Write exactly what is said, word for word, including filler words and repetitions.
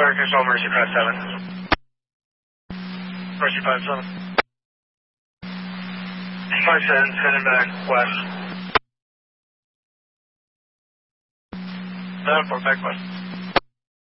Fire control, Mercy five seven. Mercy five seven. five seven, heading back west. seven four, back west.